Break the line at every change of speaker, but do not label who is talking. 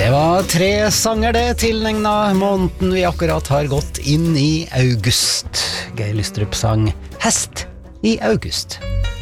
Det var 3 sanger det tilnegnet måneden vi akkurat har gått inn i august. Geir Lystrup sang Hest i august.